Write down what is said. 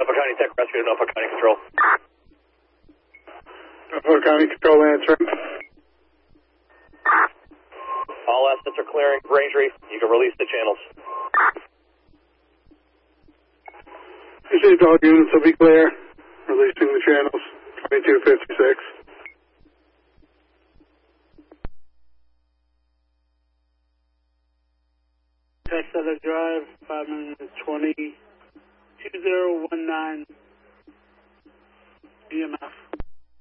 Norfolk County Tech Rescue to Norfolk County Control. Norfolk County Control answering. All assets are clearing. Braintree, you can release the channels. Received, all units will be clear. Releasing the channels. 2256. Texas Drive, 520, 2019, EMF.